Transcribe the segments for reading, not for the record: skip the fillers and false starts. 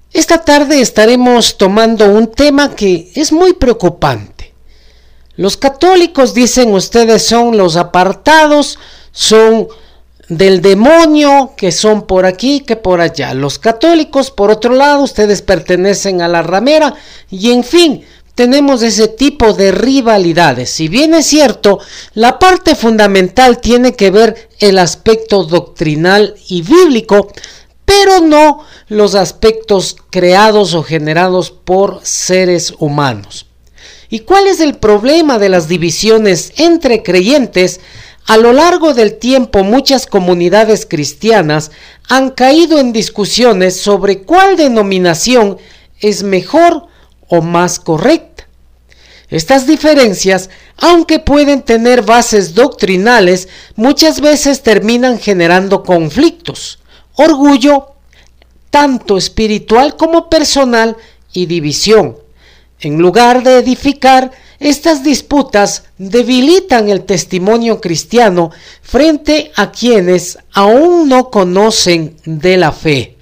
Esta tarde estaremos tomando un tema que es muy preocupante. Los católicos, dicen ustedes, son los apartados, son del demonio, que son por aquí, que por allá. Los católicos, por otro lado, ustedes pertenecen a la ramera y en fin, tenemos ese tipo de rivalidades. Si bien es cierto, la parte fundamental tiene que ver el aspecto doctrinal y bíblico, pero no los aspectos creados o generados por seres humanos. ¿Y cuál es el problema de las divisiones entre creyentes? A lo largo del tiempo, muchas comunidades cristianas han caído en discusiones sobre cuál denominación es mejor o más correcta. Estas diferencias, aunque pueden tener bases doctrinales, muchas veces terminan generando conflictos, orgullo, tanto espiritual como personal, y división. En lugar de edificar, estas disputas debilitan el testimonio cristiano frente a quienes aún no conocen de la fe.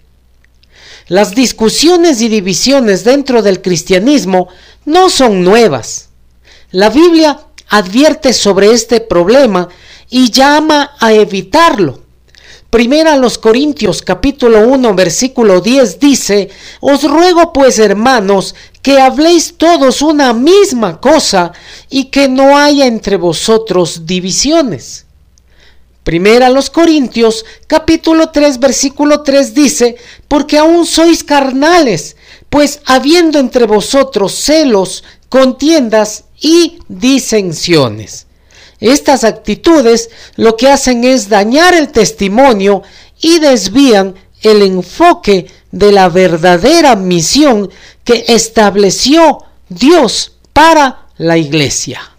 Las discusiones y divisiones dentro del cristianismo no son nuevas. La Biblia advierte sobre este problema y llama a evitarlo. Primera a los Corintios capítulo 1 versículo 10 dice: os ruego pues, hermanos, que habléis todos una misma cosa y que no haya entre vosotros divisiones. Primera a los Corintios capítulo 3 versículo 3 dice: porque aún sois carnales, pues habiendo entre vosotros celos, contiendas y disensiones. Estas actitudes lo que hacen es dañar el testimonio y desvían el enfoque de la verdadera misión que estableció Dios para la iglesia.